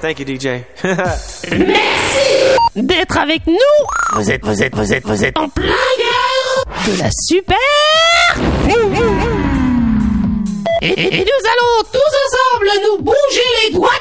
Thank you, DJ. Merci d'être avec nous. Vous êtes en plein cœur de la super. Et nous allons tous ensemble nous bouger les doigts